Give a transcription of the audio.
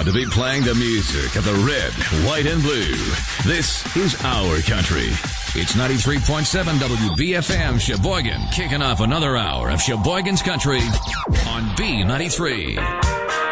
to be playing the music of the red, white, and blue. This is our country. It's 93.7 WBFM Sheboygan, kicking off another hour of Sheboygan's Country on B93.